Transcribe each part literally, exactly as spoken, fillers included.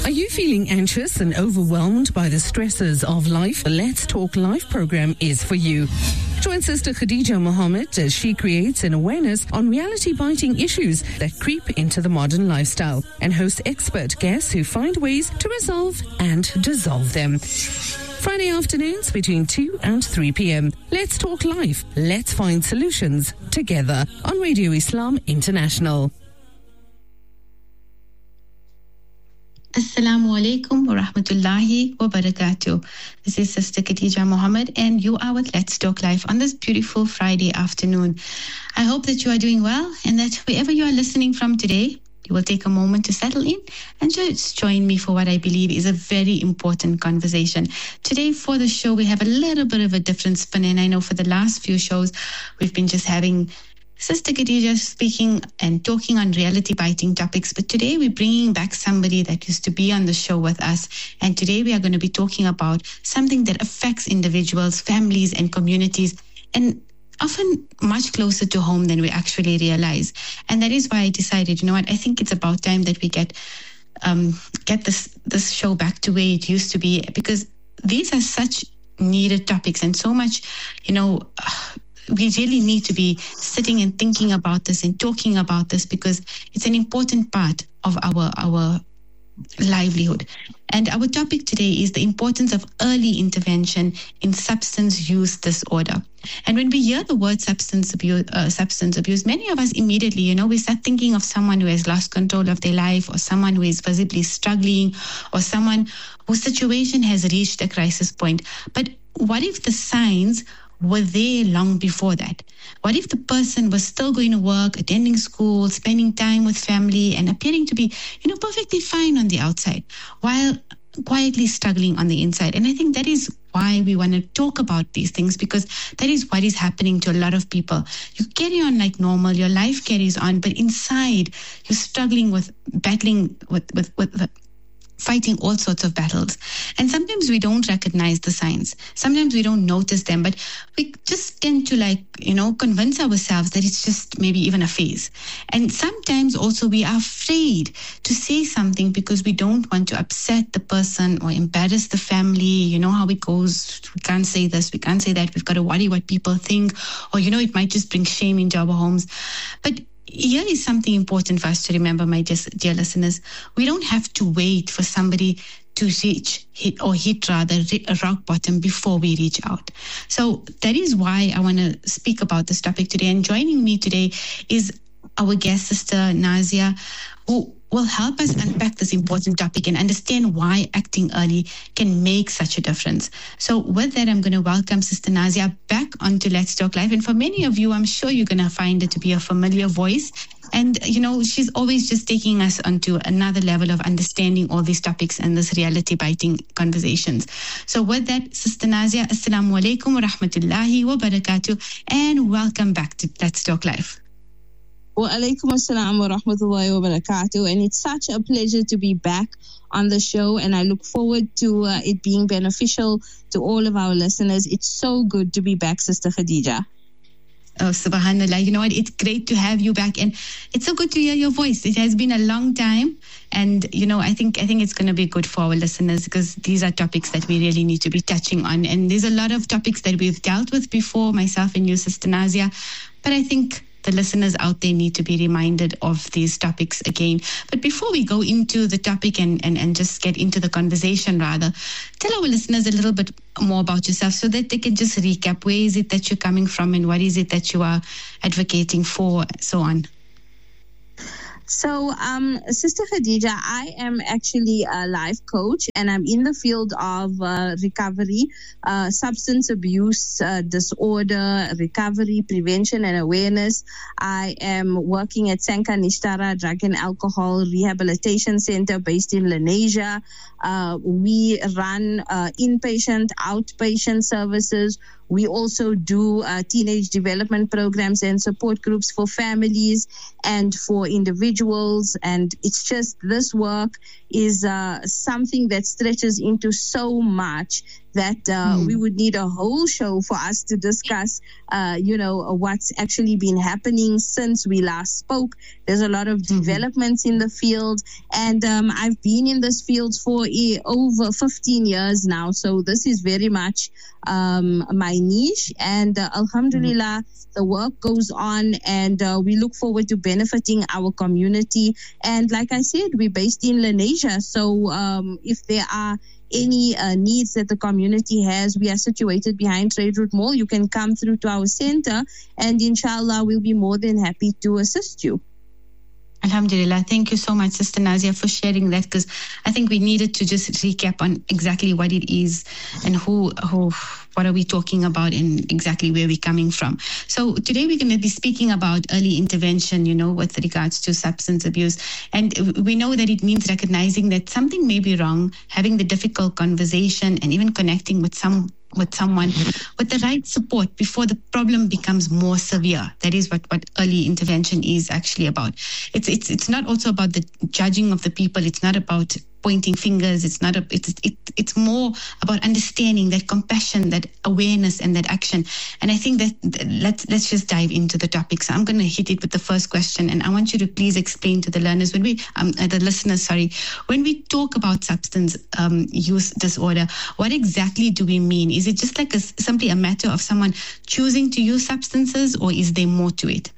Are you feeling anxious and overwhelmed by the stresses of life? The Let's Talk Life program is for you. Join Sister Khadija Mohammed as she creates an awareness on reality-biting issues that creep into the modern lifestyle and hosts expert guests who find ways to resolve and dissolve them. Friday afternoons between two and three p.m. Let's Talk Life. Let's find solutions together on Radio Islam International. Assalamu alaikum wa rahmatullahi wa barakatuh. This is Sister Khadija Mohammed and you are with Let's Talk Life on this beautiful Friday afternoon. I hope that you are doing well and that wherever you are listening from today, you will take a moment to settle in and just join me for what I believe is a very important conversation. Today for the show, we have a little bit of a different spin, and I know for the last few shows, we've been just having Sister Khadija speaking and talking on reality-biting topics, but today we're bringing back somebody that used to be on the show with us, and today we are going to be talking about something that affects individuals, families, and communities, and often much closer to home than we actually realize. And that is why I decided, you know what, I think it's about time that we get um, get this this show back to where it used to be, because these are such needed topics and so much, you know, we really need to be sitting and thinking about this and talking about this, because it's an important part of our our livelihood. And our topic today is the importance of early intervention in substance use disorder. And when we hear the word substance abuse, uh, substance abuse, many of us immediately, you know, we start thinking of someone who has lost control of their life, or someone who is visibly struggling, or someone whose situation has reached a crisis point. But what if the signs were there long before that? What if the person was still going to work, attending school, spending time with family, and appearing to be, you know, perfectly fine on the outside, while quietly struggling on the inside? And I think that is why we want to talk about these things, because that is what is happening to a lot of people. You carry on like normal, your life carries on, but inside you're struggling with battling with, with, with the fighting all sorts of battles. And sometimes we don't recognize the signs. Sometimes we don't notice them, but we just tend to like, you know, convince ourselves that it's just maybe even a phase. And sometimes also we are afraid to say something because we don't want to upset the person or embarrass the family. You know how it goes. We can't say this, we can't say that. We've got to worry what people think, or, you know, it might just bring shame into our homes. But here is something important for us to remember, my dear, dear listeners. We don't have to wait for somebody to reach hit or hit rather a rock bottom before we reach out. So that is why I want to speak about this topic today. And joining me today is our guest, Sister Nazia, who will help us unpack this important topic and understand why acting early can make such a difference. So with that, I'm going to welcome Sister Nazia back onto Let's Talk Live. And for many of you, I'm sure you're going to find it to be a familiar voice. And, you know, she's always just taking us onto another level of understanding all these topics and this reality-biting conversations. So with that, Sister Nazia, Assalamu alaikum wa rahmatullahi wa barakatuh, and welcome back to Let's Talk Live. Wa alaikum assalam wa rahmatullahi wa barakatuh. And it's such a pleasure to be back on the show, and I look forward to uh, it being beneficial to all of our listeners. It's so good to be back, Sister Khadija. Oh, subhanallah. You know what? It's great to have you back, and it's so good to hear your voice. It has been a long time, and, you know, I think I think it's going to be good for our listeners, because these are topics that we really need to be touching on. And there's a lot of topics that we've dealt with before, myself and you, Sister Nazia, but I think the listeners out there need to be reminded of these topics again. But before we go into the topic and, and, and just get into the conversation, rather, tell our listeners a little bit more about yourself so that they can just recap. Where is it that you're coming from, and what is it that you are advocating for, so on? So, um, Sister Khadija, I am actually a life coach, and I'm in the field of uh, recovery, uh, substance abuse uh, disorder, recovery, prevention, and awareness. I am working at Sanka Nishtara Drug and Alcohol Rehabilitation Center based in Lenasia. Uh, we run uh, inpatient, outpatient services. We also do uh, teenage development programs and support groups for families and for individuals. And it's just, this work is uh, something that stretches into so much that uh, mm. we would need a whole show for us to discuss, uh, you know, what's actually been happening since we last spoke. There's a lot of mm-hmm. developments in the field, and um, I've been in this field for uh, over fifteen years now, so this is very much um, my niche, and uh, alhamdulillah, mm-hmm. the work goes on, and uh, we look forward to benefiting our community. And like I said, we're based in Lenasia, so um, if there are any uh, needs that the community has, we are situated behind Trade Route Mall. You can come through to our center, and inshallah, we'll be more than happy to assist you. Alhamdulillah. Thank you so much, Sister Nazia, for sharing that, because I think we needed to just recap on exactly what it is and who, who, what are we talking about and exactly where we're coming from. So today we're going to be speaking about early intervention, you know, with regards to substance abuse. And we know that it means recognizing that something may be wrong, having the difficult conversation, and even connecting with some with someone with the right support before the problem becomes more severe. That is what, what early intervention is actually about. It's it's it's not also about the judging of the people. It's not about pointing fingers. It's not a, it's it, it's more about understanding, that compassion, that awareness, and that action. And I think that, that let's let's just dive into the topic. So I'm going to hit it with the first question, and I want you to please explain to the learners when we um the listeners sorry when we talk about substance um, use disorder, what exactly do we mean? Is it just like a, simply a matter of someone choosing to use substances, or is there more to it?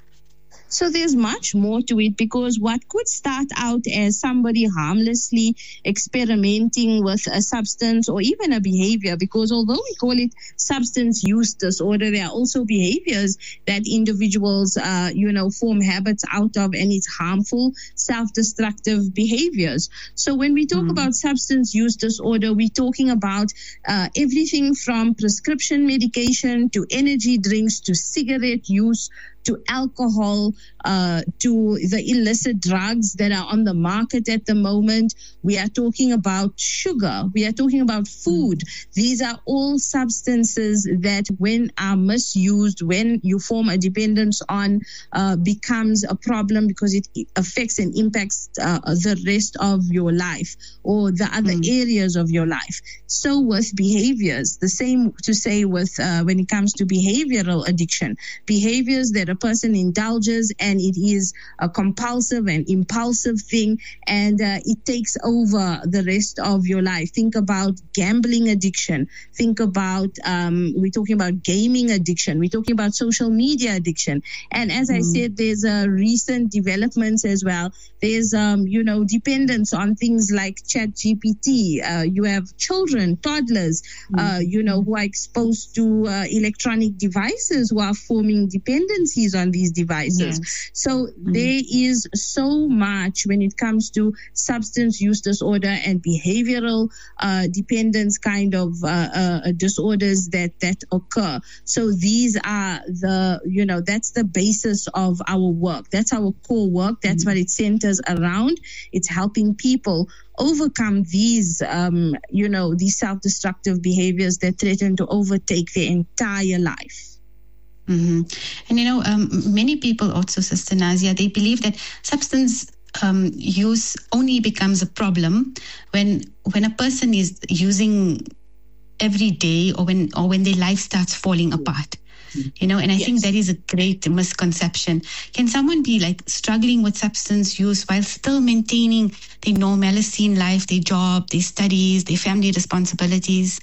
So there's much more to it, because what could start out as somebody harmlessly experimenting with a substance or even a behavior, because although we call it substance use disorder, there are also behaviors that individuals, uh, you know, form habits out of, and it's harmful, self-destructive behaviors. So when we talk mm. about substance use disorder, we're talking about uh, everything from prescription medication to energy drinks to cigarette use to alcohol, uh, to the illicit drugs that are on the market at the moment. We are talking about sugar. We are talking about food. These are all substances that, when are misused, when you form a dependence on, uh, becomes a problem, because it affects and impacts uh, the rest of your life or the other mm. areas of your life. So with behaviors, the same to say with uh, when it comes to behavioral addiction, behaviors that a person indulges, and it is a compulsive and impulsive thing, and uh, it takes over the rest of your life. Think about gambling addiction. Think about, um, we're talking about gaming addiction. We're talking about social media addiction. And as mm. I said, there's uh, recent developments as well. There's, um, you know, dependence on things like ChatGPT. Uh, you have children, toddlers, mm. uh, you know, who are exposed to uh, electronic devices, who are forming dependencies on these devices. Yes. So mm. there is so much when it comes to substance use disorder and behavioral uh, dependence kind of uh, uh, disorders that, that occur. So these are the, you know, that's the basis of our work. That's our core work. That's mm. what it centers around. It's helping people overcome these, um, you know, these self-destructive behaviors that threaten to overtake their entire life. Mm-hmm. And, you know, um, many people also, Sister Nazia, they believe that substance um, use only becomes a problem when when a person is using every day, or when or when their life starts falling apart. You know, and I yes. think that is a great misconception. Can someone be like struggling with substance use while still maintaining their normalcy in life, their job, their studies, their family responsibilities?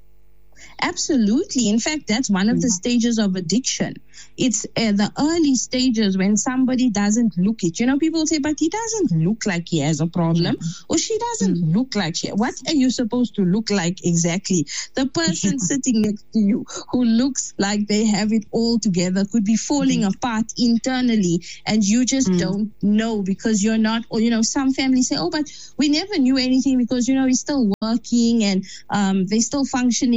Absolutely. In fact, that's one of the stages of addiction. It's uh, the early stages when somebody doesn't look it. You know, people say, but he doesn't look like he has a problem, or she doesn't mm. look like she. What are you supposed to look like exactly? The person sitting next to you who looks like they have it all together could be falling mm. apart internally, and you just mm. don't know because you're not, or, you know, some families say, oh, but we never knew anything because, you know, he's still working and um, they're still functioning at home.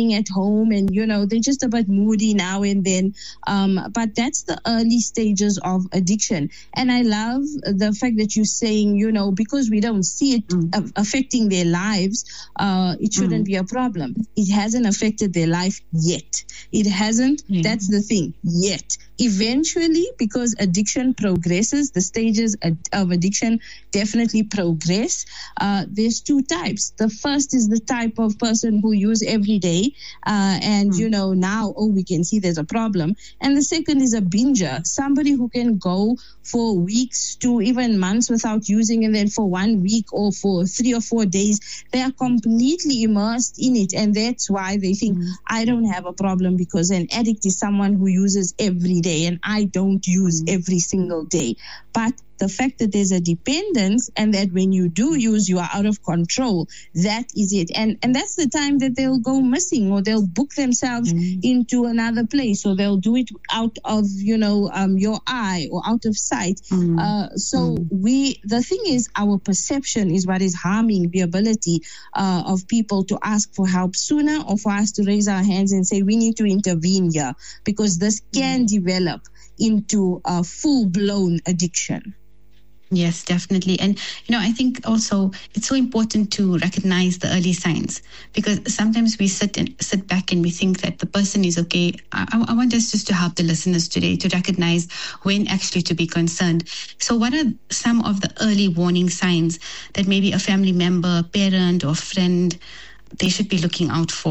home and, you know, they're just a bit moody now and then. Um, but that's the early stages of addiction. And I love the fact that you're saying, you know, because we don't see it mm. affecting their lives, uh, it shouldn't mm. be a problem. It hasn't affected their life yet. It hasn't. Mm. That's the thing. Yet. Eventually, because addiction progresses, the stages of addiction definitely progress. Uh, there's two types. The first is the type of person who use every day, uh, and mm. you know now, oh, we can see there's a problem. And the second is a binger, somebody who can go for weeks to even months without using, and then for one week or for three or four days, they are completely immersed in it, and that's why they think mm. I don't have a problem, because an addict is someone who uses every day. And I don't use every single day. But the fact that there's a dependence and that when you do use, you are out of control, that is it. And and that's the time that they'll go missing, or they'll book themselves mm. into another place, or they'll do it out of, you know, um, your eye or out of sight. Mm. Uh, so mm. we, the thing is, our perception is what is harming the ability uh, of people to ask for help sooner, or for us to raise our hands and say, we need to intervene here, because this can mm. develop into a full-blown addiction. Yes, definitely. And, you know, I think also it's so important to recognize the early signs, because sometimes we sit and sit back and we think that the person is okay. I, I want us just to help the listeners today to recognize when actually to be concerned. So what are some of the early warning signs that maybe a family member, parent or friend, they should be looking out for?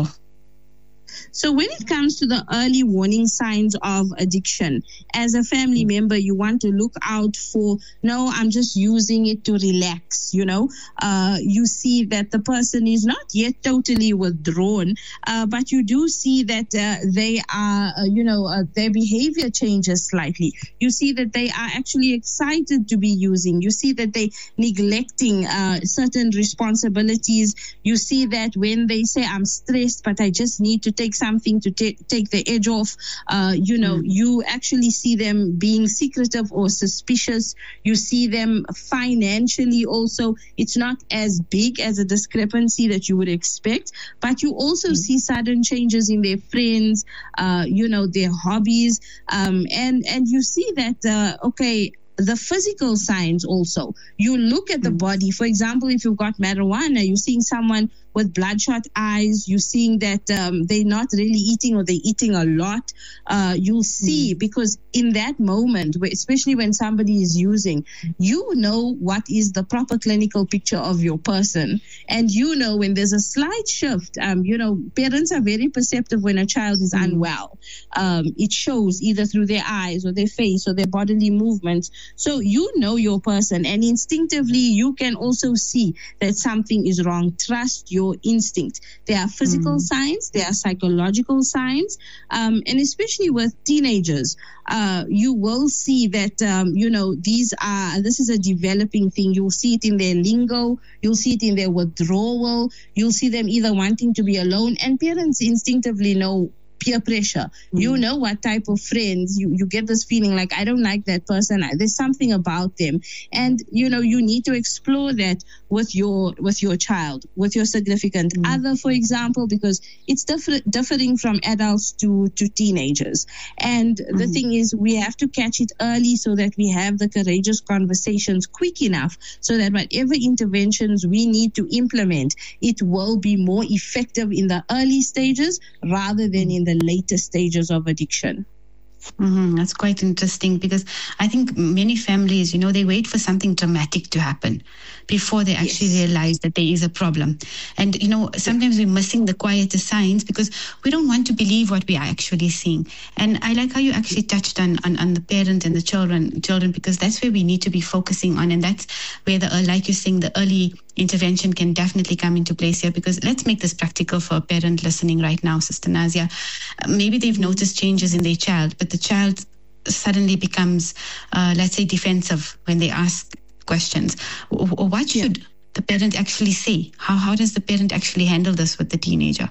So when it comes to the early warning signs of addiction, as a family member, you want to look out for, no, I'm just using it to relax, you know. Uh, you see that the person is not yet totally withdrawn, uh, but you do see that uh, they are, uh, you know, uh, their behavior changes slightly. You see that they are actually excited to be using. You see that they neglecting uh, certain responsibilities. You see that when they say, I'm stressed, but I just need to take something to t- take the edge off, uh, you know, mm. you actually see them being secretive or suspicious. You see them financially also. It's not as big as a discrepancy that you would expect, but you also mm. see sudden changes in their friends, uh, you know, their hobbies, um, and, and you see that, uh, okay, the physical signs also. You look at the mm. body. For example, if you've got marijuana, you're seeing someone with bloodshot eyes. You're seeing that um, they're not really eating, or they're eating a lot. Uh, you'll see, mm. because in that moment, especially when somebody is using, you know what is the proper clinical picture of your person. And you know when there's a slight shift, um, you know, parents are very perceptive when a child is mm. unwell. Um, it shows either through their eyes or their face or their bodily movements. So you know your person, and instinctively you can also see that something is wrong. Trust your instinct. There are physical mm. signs, there are psychological signs, um, and especially with teenagers, uh, you will see that, um, you know, these are, this is a developing thing. You'll see it in their lingo, you'll see it in their withdrawal, you'll see them either wanting to be alone, and parents instinctively know peer pressure. Mm. You know what type of friends, you, you get this feeling like, I don't like that person. There's something about them. And, you know, you need to explore that with your with your child, with your significant mm. other, for example, because it's differ- differing from adults to, to teenagers. And mm. the thing is, we have to catch it early so that we have the courageous conversations quick enough so that whatever interventions we need to implement, it will be more effective in the early stages rather than in the later stages of addiction. Mm-hmm. That's quite interesting, because I think many families, you know, they wait for something dramatic to happen before they actually yes. realize that there is a problem. And, you know, sometimes we're missing the quieter signs because we don't want to believe what we are actually seeing. And I like how you actually touched on, on, on the parent and the children, children, because that's where we need to be focusing on. And that's where, the like you're saying, the early intervention can definitely come into place here, because let's make this practical for a parent listening right now, Sister Nazia. Uh, maybe they've noticed changes in their child, but the child suddenly becomes, uh, let's say, defensive when they ask questions. Or, or what should yeah. the parent actually say? How how does the parent actually handle this with the teenager?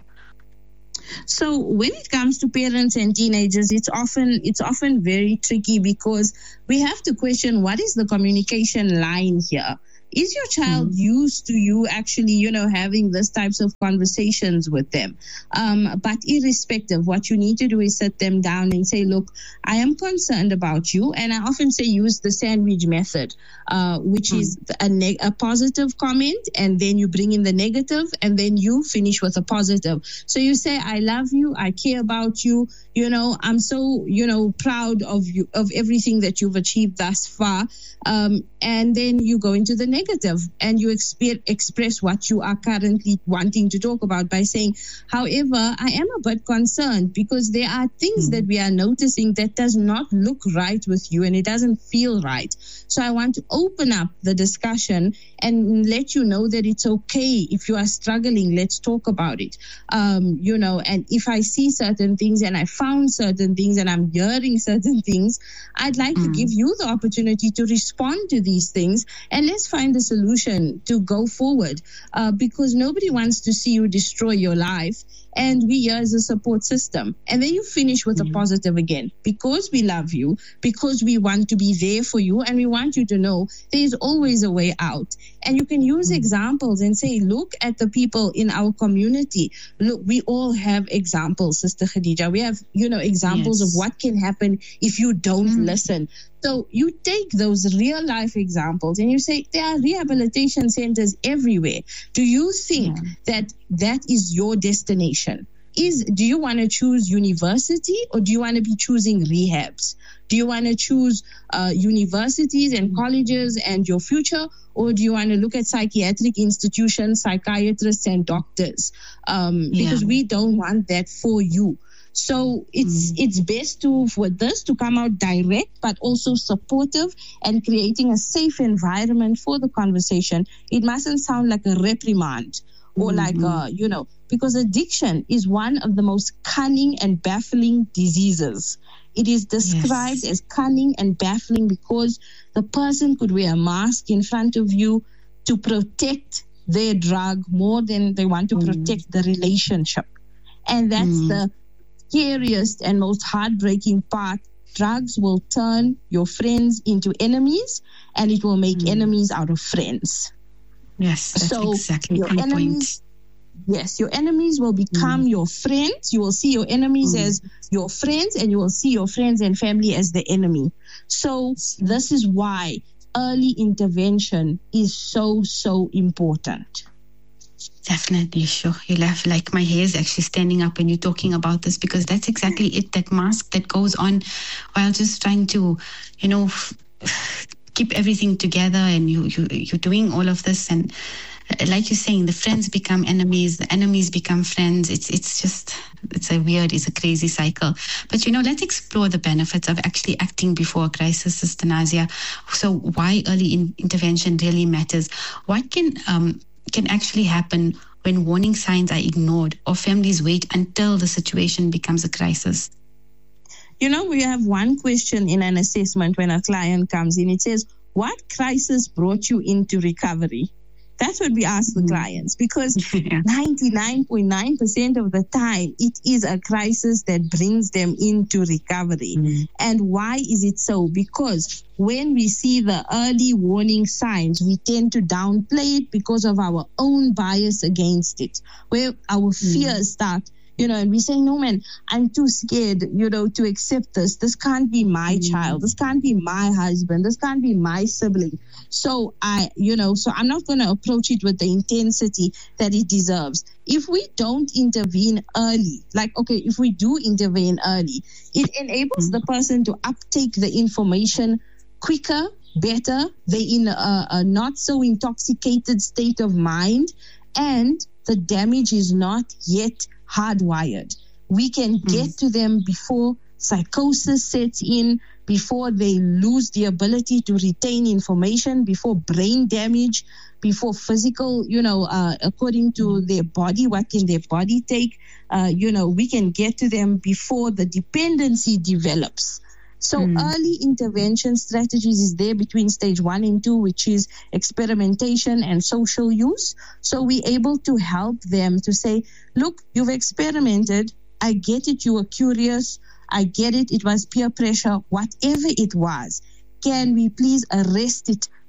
So when it comes to parents and teenagers, it's often it's often very tricky, because we have to question, what is the communication line here? Is your child mm-hmm. used to you actually, you know, having these types of conversations with them? Um, but irrespective, what you need to do is sit them down and say, look, I am concerned about you. And I often say use the sandwich method, uh, which mm-hmm. is a, neg- a positive comment, and then you bring in the negative, and then you finish with a positive. So you say, I love you, I care about you, you know, I'm so, you know, proud of you, of everything that you've achieved thus far. Um, and then you go into the negative and you exp- express what you are currently wanting to talk about by saying, however, I am a bit concerned because there are things mm-hmm. that we are noticing that does not look right with you and it doesn't feel right. So I want to open up the discussion and let you know that it's okay if you are struggling. Let's talk about it. Um, you know, and if I see certain things and I found certain things and I'm hearing certain things, I'd like mm-hmm. to give you the opportunity to respond to these things, and let's find a solution to go forward, uh, because nobody wants to see you destroy your life. And we here as a support system. And then you finish with mm-hmm. a positive again, because we love you, because we want to be there for you, and we want you to know there's always a way out. And you can use mm-hmm. examples and say, look at the people in our community. Look, we all have examples, Sister Khadija. We have, you know, examples yes. of what can happen if you don't mm-hmm. listen. So you take those real life examples and you say, there are rehabilitation centers everywhere. Do you think yeah. that that is your destination? Is do you want to choose university, or do you want to be choosing rehabs? Do you want to choose uh, universities and colleges and your future, or do you want to look at psychiatric institutions, psychiatrists and doctors? Um, yeah. Because we don't want that for you. So it's mm. it's best to for this to come out direct, but also supportive and creating a safe environment for the conversation. It mustn't sound like a reprimand or mm-hmm. like a, you know, because addiction is one of the most cunning and baffling diseases. It is described yes. as cunning and baffling because the person could wear a mask in front of you to protect their drug more than they want to mm. protect the relationship. And that's mm. the scariest and most heartbreaking part. Drugs will turn your friends into enemies, and it will make mm. enemies out of friends. Yes, that's so exactly your my enemies, point. Yes, your enemies will become mm. your friends. You will see your enemies mm. as your friends, and you will see your friends and family as the enemy. So this is why early intervention is so, so important. Definitely, sure. You'll have, like, my hair is actually standing up when you're talking about this, because that's exactly it, that mask that goes on while just trying to, you know, f- keep everything together, and you, you, you're doing all of this, and like you're saying, the friends become enemies, the enemies become friends. It's it's just, it's a weird, it's a crazy cycle. But, you know, let's explore the benefits of actually acting before a crisis, Sister Nazia. So why early in- intervention really matters. What can um can actually happen when warning signs are ignored or families wait until the situation becomes a crisis? You know, we have one question in an assessment when a client comes in. It says, what crisis brought you into recovery? That's what we ask the clients, because yeah. ninety-nine point nine percent of the time, it is a crisis that brings them into recovery. Mm. And why is it so? Because when we see the early warning signs, we tend to downplay it because of our own bias against it, where our fears mm. start. You know, and we say, no, man, I'm too scared, you know, to accept this. This can't be my mm. child. This can't be my husband. This can't be my sibling. So I, you know, so I'm not going to approach it with the intensity that it deserves. If we don't intervene early, like, okay, if we do intervene early, it enables mm. the person to uptake the information quicker, better. They're in a, a not so intoxicated state of mind, and the damage is not yet hardwired. We can get mm. to them before psychosis sets in, before they lose the ability to retain information, before brain damage, before physical, you know, uh, according to mm. their body, what can their body take? Uh, you know, we can get to them before the dependency develops. So mm. early intervention strategies is there between stage one and two, which is experimentation and social use. So we're able to help them to say, look, you've experimented. I get it. You were curious. I get it. It was peer pressure. Whatever it was, can we please arrest it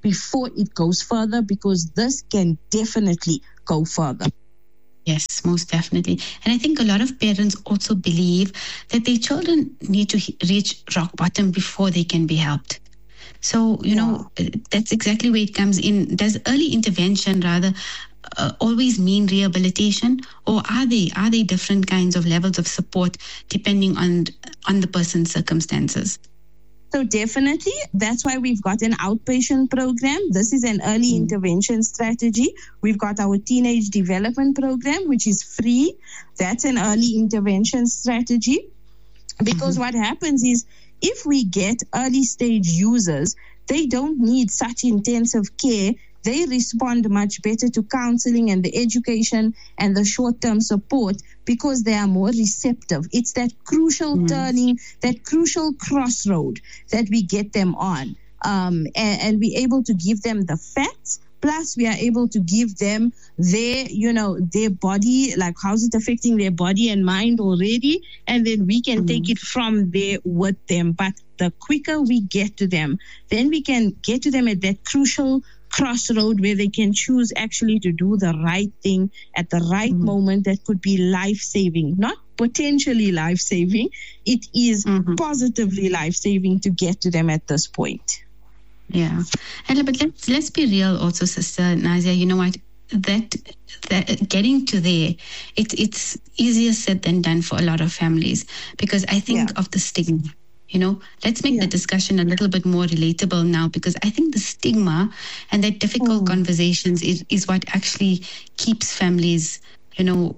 before it goes further, because this can definitely go further. Yes, most definitely. And I think a lot of parents also believe that their children need to reach rock bottom before they can be helped. So, you yeah. know, that's exactly where it comes in. Does early intervention rather uh, always mean rehabilitation, or are they are they different kinds of levels of support depending on on the person's circumstances? So definitely, that's why we've got an outpatient program. This is an early mm. intervention strategy. We've got our teenage development program, which is free. That's an early intervention strategy. Because mm-hmm. what happens is, if we get early stage users, they don't need such intensive care. They respond much better to counseling and the education and the short-term support because they are more receptive. It's that crucial mm. turning, that crucial crossroad that we get them on. Um, and, and we're able to give them the facts. Plus, we are able to give them their, you know, their body, like how's it affecting their body and mind already. And then we can mm. take it from there with them. But the quicker we get to them, then we can get to them at that crucial crossroad where they can choose actually to do the right thing at the right mm-hmm. moment. That could be life-saving, not potentially life-saving. It is mm-hmm. positively life-saving to get to them at this point. Yeah. And but let's let's be real also, Sister Nazia, you know what? That that getting to there, it's it's easier said than done for a lot of families, because I think yeah. of the stigma. You know, let's make yeah. the discussion a little bit more relatable now, because I think the stigma and that difficult mm. conversations is, is what actually keeps families, you know,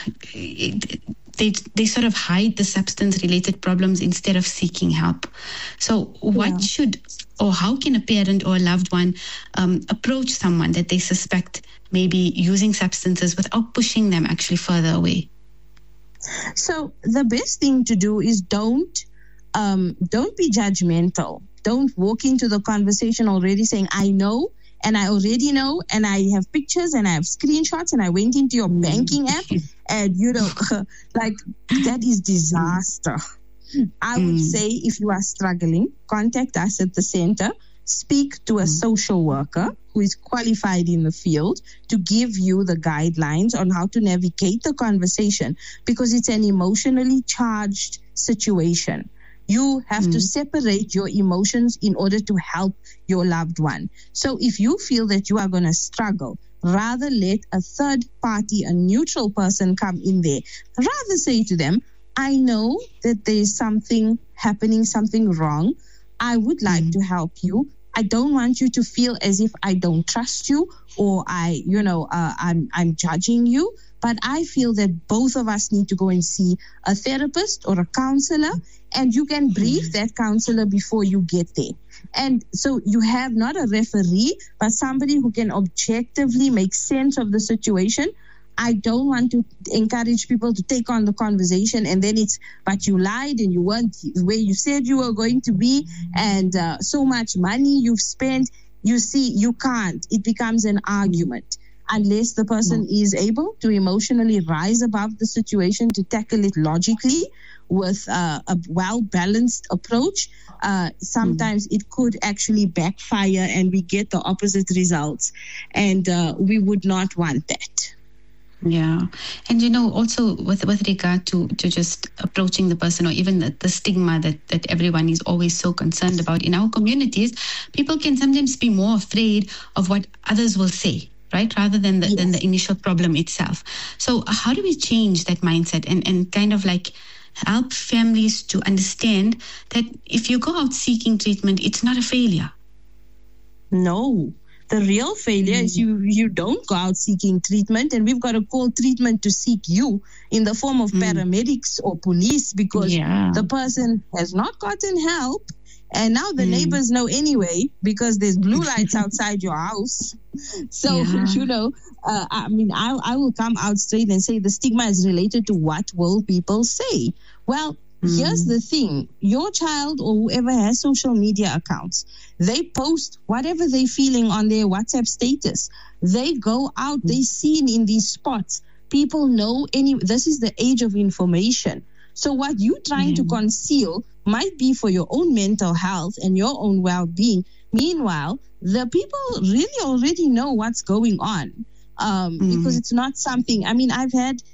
it, they they sort of hide the substance-related problems instead of seeking help. So what yeah. should, or how can a parent or a loved one um, approach someone that they suspect may be using substances without pushing them actually further away? So the best thing to do is don't Um, don't be judgmental. Don't walk into the conversation already saying, I know, and I already know, and I have pictures, and I have screenshots, and I went into your banking app, and, you know, like, that is disaster. I would mm. say, if you are struggling, contact us at the center, speak to a mm. social worker who is qualified in the field to give you the guidelines on how to navigate the conversation, because it's an emotionally charged situation. You have mm. to separate your emotions in order to help your loved one. So if you feel that you are going to struggle, rather let a third party, a neutral person come in there. Rather say to them, I know that there's something happening, something wrong. I would like mm. to help you. I don't want you to feel as if I don't trust you or I, you know, uh, I'm, I'm judging you. But I feel that both of us need to go and see a therapist or a counselor, and you can brief that counselor before you get there. And so you have not a referee, but somebody who can objectively make sense of the situation. I don't want to encourage people to take on the conversation and then it's, but you lied and you weren't where you said you were going to be, and uh, so much money you've spent. You see, you can't. It becomes an argument. Unless the person mm. is able to emotionally rise above the situation to tackle it logically with uh, a well-balanced approach, uh, sometimes mm. it could actually backfire and we get the opposite results. And uh, we would not want that. Yeah. And, you know, also with with regard to, to just approaching the person, or even the, the stigma that, that everyone is always so concerned about in our communities, people can sometimes be more afraid of what others will say, right, rather than the, yes. than the initial problem itself. So how do we change that mindset and, and kind of like help families to understand that if you go out seeking treatment, it's not a failure? No. The real failure mm. is you, you don't go out seeking treatment, and we've got to call treatment to seek you in the form of mm. paramedics or police, because yeah. the person has not gotten help. And now the mm. neighbors know anyway, because there's blue lights outside your house. So, yeah. you know, uh, I mean, I, I will come out straight and say the stigma is related to what will people say. Well, mm. here's the thing. Your child or whoever has social media accounts, they post whatever they're feeling on their WhatsApp status. They go out, they're seen in these spots. People know any. This is the age of information. So what you're trying mm. to conceal might be for your own mental health and your own well-being, Meanwhile, the people really already know what's going on. Um, mm. Because it's not something, I mean, I've had